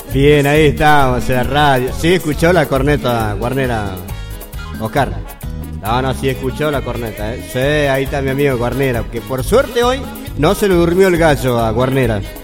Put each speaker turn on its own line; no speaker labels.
Bien, ahí estamos en la radio. ¿Sí escuchó la corneta, Guarnera? Oscar. No, sí escuchó la corneta, ¿eh? Sí, ahí está mi amigo Guarnera, que por suerte hoy no se le durmió el gallo a Guarnera.